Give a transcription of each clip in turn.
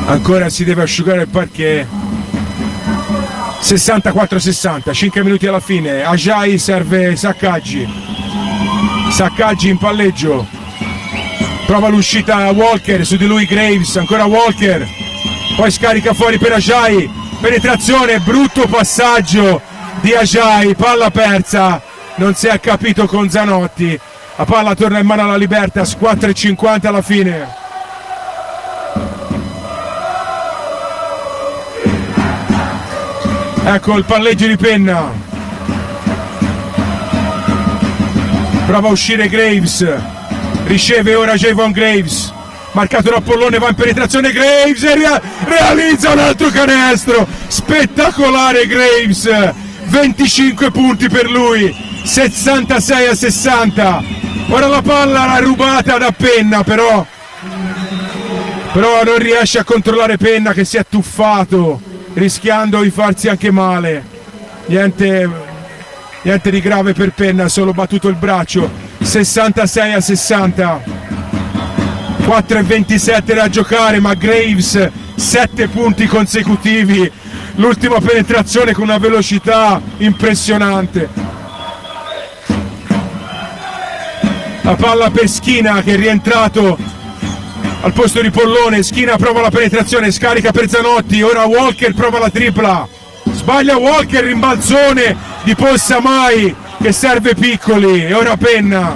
Ancora si deve asciugare il parquet. 64-60, 5 minuti alla fine. Ajay serve Saccaggi in palleggio, prova l'uscita Walker, su di lui Graves, ancora Walker, poi scarica fuori per Ajay, penetrazione, brutto passaggio di Ajay, palla persa, non si è capito con Zanotti, la palla torna in mano alla Libertas, 4:50 alla fine. Ecco il palleggio di Penna, prova a uscire Graves, riceve ora Javon Graves, marcato da Pollone, va in penetrazione Graves e realizza un altro canestro, spettacolare Graves, 25 punti per lui, 66-60. Ora la palla l'ha rubata da Penna, però non riesce a controllare Penna, che si è tuffato, rischiando di farsi anche male. Niente di grave per Penna, solo battuto il braccio. 66-60, 4:27 da giocare, ma Graves 7 punti consecutivi, l'ultima penetrazione con una velocità impressionante. La palla per Schina, che è rientrato al posto di Pollone. Schina prova la penetrazione, scarica per Zanotti, ora Walker prova la tripla, sbaglia Walker, rimbalzone di Possamai che serve Piccoli, e ora Penna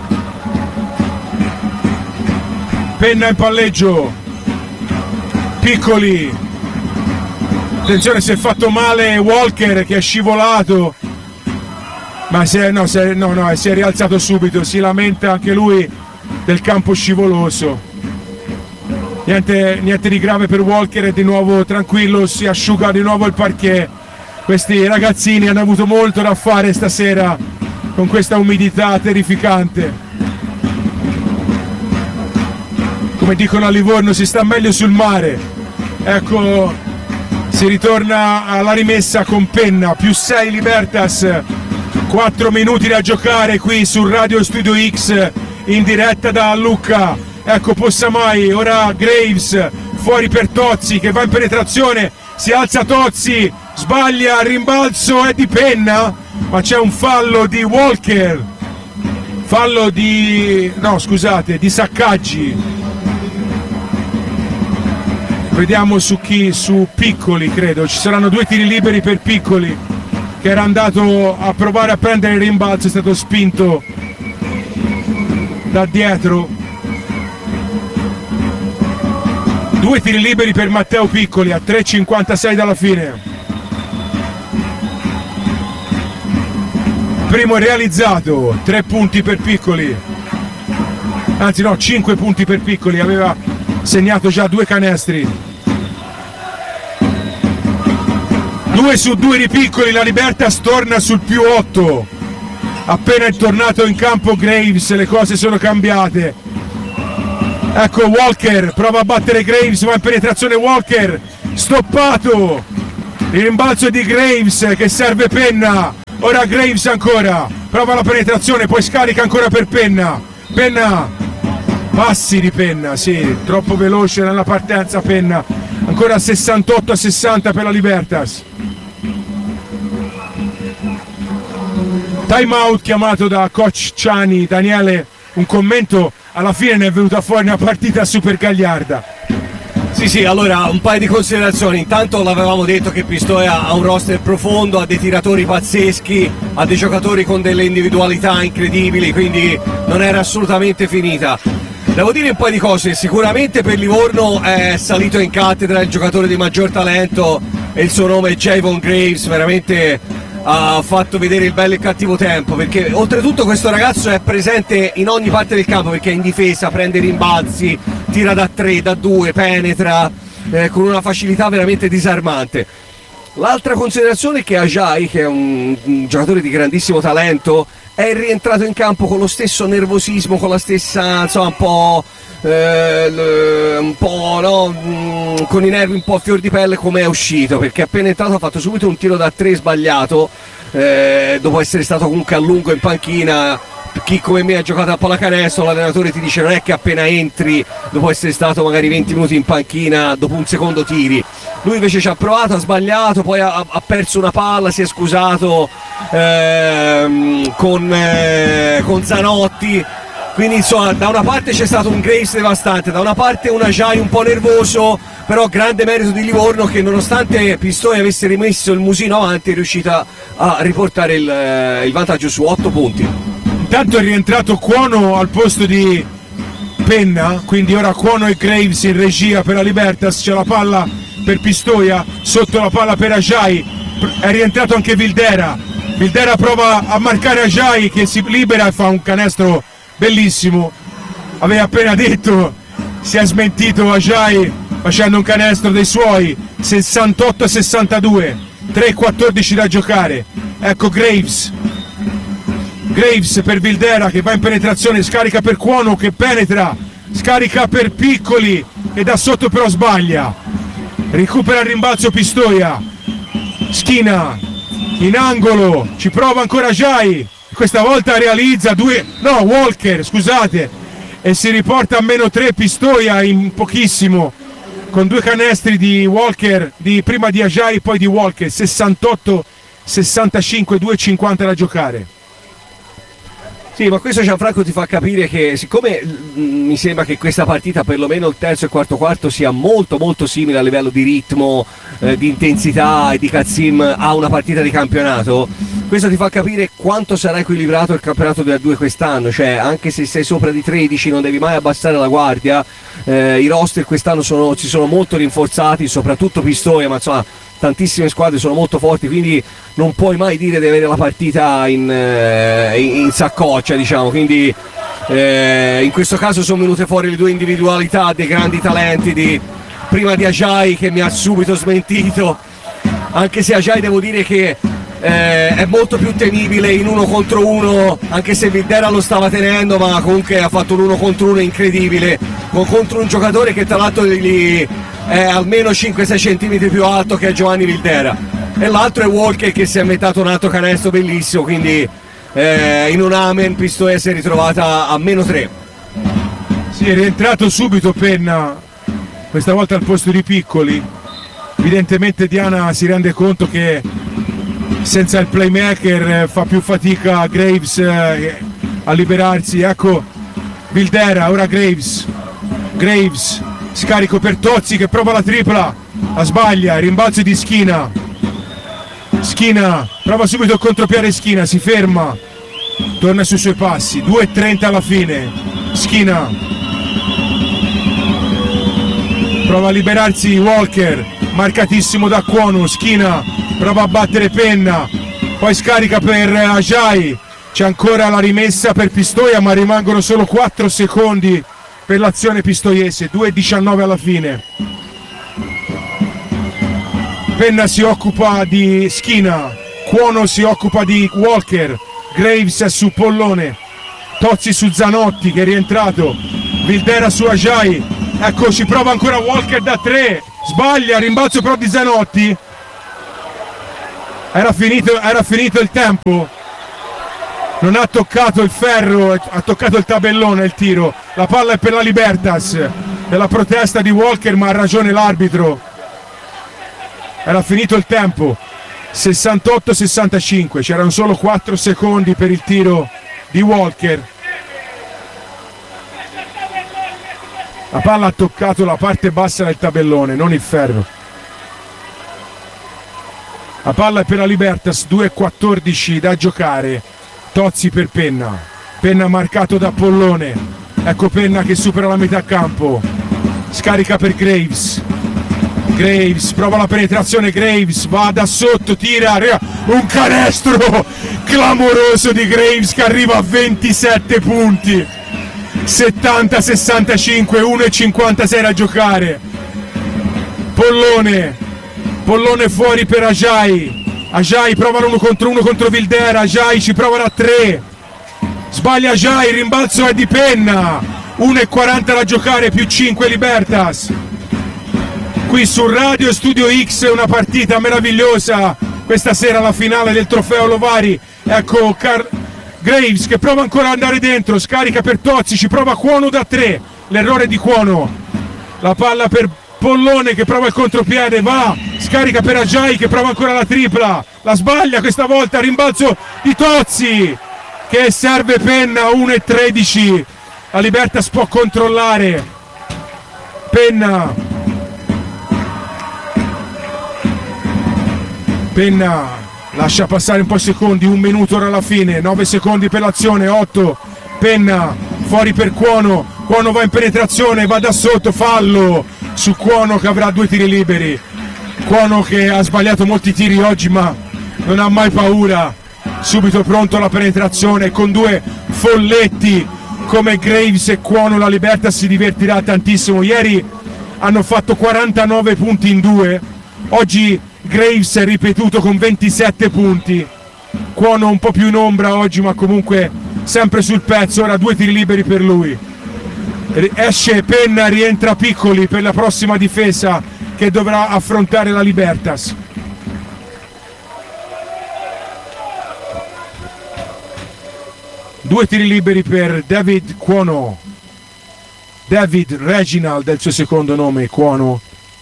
in palleggio, Piccoli, attenzione, si è fatto male Walker che è scivolato, ma si è rialzato subito, si lamenta anche lui del campo scivoloso. Niente di grave per Walker, è di nuovo tranquillo, si asciuga di nuovo il parquet. Questi ragazzini hanno avuto molto da fare stasera con questa umidità terrificante. Come dicono a Livorno, si sta meglio sul mare. Ecco, si ritorna alla rimessa con Penna, +6 Libertas, 4 minuti da giocare qui sul Radio Studio X in diretta da Lucca. Ecco Possamai, ora Graves, fuori per Tozzi che va in penetrazione, si alza Tozzi, sbaglia, il rimbalzo è di Penna, ma c'è un fallo di Walker, di Saccaggi. Vediamo su Piccoli, credo, ci saranno 2 tiri liberi per Piccoli, che era andato a provare a prendere il rimbalzo, è stato spinto da dietro. 2 tiri liberi per Matteo Piccoli a 3:56 dalla fine. Primo realizzato, 3 punti per Piccoli, anzi no, 5 punti per Piccoli, aveva segnato già 2 canestri. 2 su 2 di Piccoli, la Libertas torna sul +8. Appena è tornato in campo Graves le cose sono cambiate. Ecco Walker, prova a battere Graves, va in penetrazione Walker, stoppato, il rimbalzo di Graves che serve Penna, ora Graves ancora, prova la penetrazione, poi scarica ancora per Penna, passi di Penna, sì, troppo veloce nella partenza Penna, ancora 68-60 per la Libertas. Time out chiamato da coach Ciani. Daniele, un commento? Alla fine ne è venuta fuori una partita super gagliarda. Sì, allora un paio di considerazioni. Intanto l'avevamo detto che Pistoia ha un roster profondo, ha dei tiratori pazzeschi, ha dei giocatori con delle individualità incredibili, quindi non era assolutamente finita. Devo dire un paio di cose, sicuramente per Livorno è salito in cattedra il giocatore di maggior talento e il suo nome è Javon Graves, veramente ha fatto vedere il bello e il cattivo tempo, perché oltretutto questo ragazzo è presente in ogni parte del campo, perché è in difesa, prende rimbalzi, tira da 3, da 2, penetra con una facilità veramente disarmante. L'altra considerazione è che Ajay, che è un giocatore di grandissimo talento, è rientrato in campo con lo stesso nervosismo, con la stessa, insomma, con i nervi un po' a fior di pelle come è uscito, perché appena entrato ha fatto subito un tiro da 3 sbagliato, dopo essere stato comunque a lungo in panchina, chi come me ha giocato a pallacanestro, l'allenatore ti dice non è che appena entri dopo essere stato magari 20 minuti in panchina dopo un secondo tiri. Lui invece ci ha provato, ha sbagliato, poi ha perso una palla, si è scusato con Zanotti. Quindi insomma da una parte c'è stato un Graves devastante, da una parte un Ajay un po' nervoso, però grande merito di Livorno che nonostante Pistoia avesse rimesso il musino avanti è riuscita a riportare il vantaggio su 8 punti. Intanto è rientrato Cuono al posto di Penna, quindi ora Cuono e Graves in regia per la Libertas, c'è la palla per Pistoia, sotto la palla per Ajay, è rientrato anche Vildera prova a marcare Ajay che si libera e fa un canestro bellissimo, aveva appena detto, si è smentito Ajay facendo un canestro dei suoi, 68-62, 3-14 da giocare. Ecco Graves per Vildera che va in penetrazione, scarica per Cuono che penetra, scarica per Piccoli e da sotto però sbaglia, recupera il rimbalzo Pistoia, Schina in angolo, ci prova ancora Ajay, questa volta realizza Walker, scusate, e si riporta a -3 Pistoia in pochissimo con 2 canestri di Walker, prima di Ajay poi di Walker, 68-65, 2,50 da giocare. Sì, ma questo Gianfranco ti fa capire che siccome mi sembra che questa partita perlomeno il terzo e quarto quarto sia molto molto simile a livello di ritmo, di intensità e di Kazim a una partita di campionato, questo ti fa capire quanto sarà equilibrato il campionato della 2 quest'anno, cioè anche se sei sopra di 13 non devi mai abbassare la guardia, i roster quest'anno si sono molto rinforzati, soprattutto Pistoia, ma insomma tantissime squadre sono molto forti, quindi non puoi mai dire di avere la partita in saccoccia, diciamo, quindi in questo caso sono venute fuori le 2 individualità dei grandi talenti prima di Ajay che mi ha subito smentito, anche se Ajay devo dire che è molto più temibile in 1 contro 1, anche se Vildera lo stava tenendo, ma comunque ha fatto l'1 contro 1 incredibile contro un giocatore che tra l'altro è almeno 5-6 cm più alto che è Giovanni Vildera, e l'altro è Walker che si è inventato un altro canestro bellissimo, quindi in un amen Pistoia si è ritrovata a -3. Sì, è rientrato subito Penna, questa volta al posto di Piccoli, evidentemente Diana si rende conto che senza il playmaker fa più fatica Graves a liberarsi. Ecco Vildera, ora Graves, scarico per Tozzi che prova la tripla, la sbaglia, rimbalzo di Schina, prova subito il contropiede, Schina si ferma, torna sui suoi passi, 2:30 alla fine, Schina prova a liberarsi Walker, marcatissimo da Cuono, Schina prova a battere Penna, poi scarica per Ajay, c'è ancora la rimessa per Pistoia ma rimangono solo 4 secondi per l'azione pistoiese, 2:19 alla fine. Penna si occupa di Schina, Cuono si occupa di Walker, Graves è su Pollone, Tozzi su Zanotti che è rientrato, Vildera su Ajay, ecco ci prova ancora Walker da 3, sbaglia, rimbalzo però di Zanotti, era finito il tempo, non ha toccato il ferro, ha toccato il tabellone il tiro, la palla è per la Libertas, della protesta di Walker ma ha ragione l'arbitro, era finito il tempo, 68-65, c'erano solo 4 secondi per il tiro di Walker, la palla ha toccato la parte bassa del tabellone, non il ferro. La palla è per la Libertas, 2:14 da giocare, Tozzi per Penna marcato da Pollone, ecco Penna che supera la metà campo, scarica per Graves, prova la penetrazione, Graves va da sotto, tira, un canestro clamoroso di Graves che arriva a 27 punti, 70-65, 1:56 da giocare, Pollone fuori per Ajay prova l'1 contro 1 contro Vildera, Ajay ci prova da 3, sbaglia Ajay, il rimbalzo è di Penna, 1:40 da giocare, più 5 Libertas. Qui su Radio Studio X una partita meravigliosa, questa sera la finale del trofeo Lovari, ecco Graves che prova ancora ad andare dentro, scarica per Tozzi, ci prova Cuono da 3, l'errore di Cuono, la palla per Pollone che prova il contropiede, va, scarica per Agiai che prova ancora la tripla, la sbaglia questa volta, rimbalzo di Tozzi che serve Penna, 1-13, la Libertas può controllare, Penna lascia passare un po' i secondi, 1 minuto ora alla fine, 9 secondi per l'azione, 8, Penna fuori per Cuono, Cuono va in penetrazione, va da sotto, fallo su Cuono che avrà 2 tiri liberi, Cuono che ha sbagliato molti tiri oggi ma non ha mai paura, subito pronto alla penetrazione con 2 folletti come Graves e Cuono, la Libertas si divertirà tantissimo, ieri hanno fatto 49 punti in 2, oggi Graves è ripetuto con 27 punti, Cuono un po' più in ombra oggi ma comunque sempre sul pezzo, ora 2 tiri liberi per lui, esce Penna, rientra Piccoli per la prossima difesa che dovrà affrontare la Libertas. Due tiri liberi per David Cuono, David Reginald è il suo secondo nome, Cuono.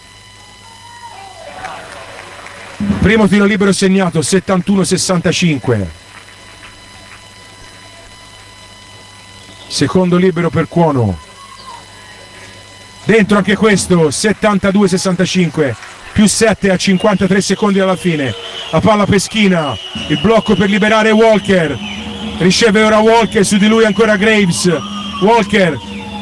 Primo tiro libero segnato, 71-65. Secondo libero per Cuono. Dentro anche questo, 72-65. Più 7 a 53 secondi alla fine. La palla Peschina, il blocco per liberare Walker. Riceve ora Walker, su di lui ancora Graves. Walker.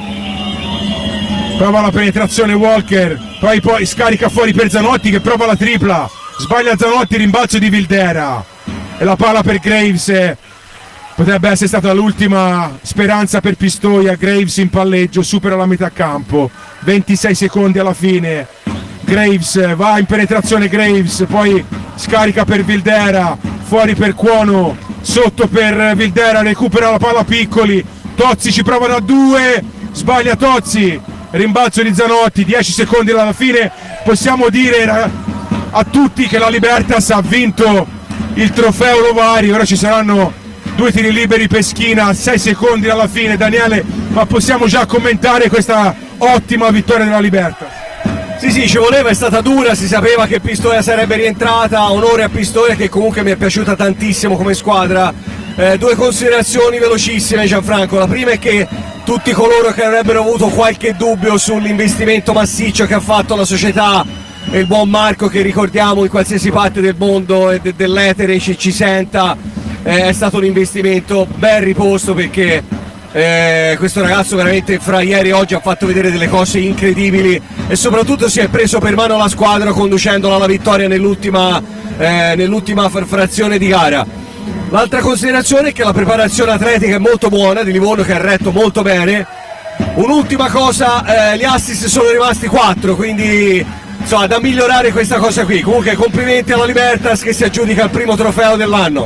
Prova la penetrazione Walker. Poi scarica fuori per Zanotti che prova la tripla. Sbaglia Zanotti, rimbalzo di Vildera e la palla per Graves, potrebbe essere stata l'ultima speranza per Pistoia. Graves in palleggio, supera la metà campo, 26 secondi alla fine, Graves va in penetrazione, Graves poi scarica per Vildera, fuori per Cuono, sotto per Vildera, recupera la palla Piccoli, Tozzi ci prova da 2, sbaglia Tozzi, rimbalzo di Zanotti, 10 secondi alla fine, possiamo dire a tutti che la Libertas ha vinto il trofeo Lovari. Ora ci saranno 2 tiri liberi Peschina, 6 secondi alla fine. Daniele, ma possiamo già commentare questa ottima vittoria della Libertas? Sì, ci voleva, è stata dura, si sapeva che Pistoia sarebbe rientrata, onore a Pistoia che comunque mi è piaciuta tantissimo come squadra. 2 considerazioni velocissime Gianfranco, la prima è che tutti coloro che avrebbero avuto qualche dubbio sull'investimento massiccio che ha fatto la società e il buon Marco, che ricordiamo in qualsiasi parte del mondo e dell'etere ci senta, è stato un investimento ben riposto, perché questo ragazzo veramente fra ieri e oggi ha fatto vedere delle cose incredibili e soprattutto si è preso per mano la squadra conducendola alla vittoria nell'ultima frazione di gara. L'altra considerazione è che la preparazione atletica è molto buona di Livorno, che ha retto molto bene. Un'ultima cosa, gli assist sono rimasti 4, quindi insomma da migliorare questa cosa qui. Comunque complimenti alla Libertas che si aggiudica il primo trofeo dell'anno,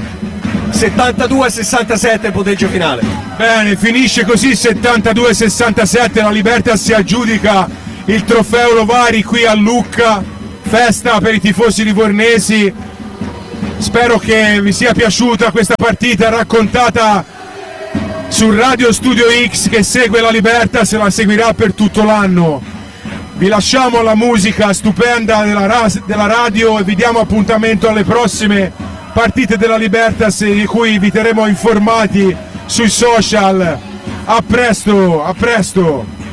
72-67 il punteggio finale. Bene, finisce così 72-67, la Libertas si aggiudica il trofeo Lovari qui a Lucca, festa per i tifosi livornesi. Spero che vi sia piaciuta questa partita raccontata sul Radio Studio X che segue la Libertas e la seguirà per tutto l'anno. Vi lasciamo alla musica stupenda della radio e vi diamo appuntamento alle prossime partite della Libertas di cui vi terremo informati sui social. A presto, a presto!